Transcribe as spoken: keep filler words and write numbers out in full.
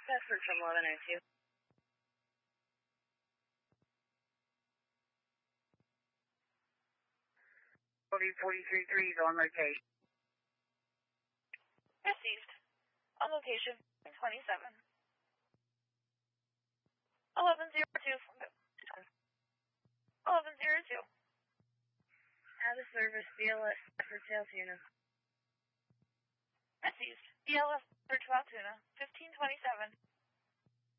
Bedford from eleven oh two. forty-three three is on location. Received. On location, twenty-seven. eleven oh two from eleven oh two. Out of service, B L S for tail tuna. Received. B L S for twelve tuna, fifteen twenty-seven.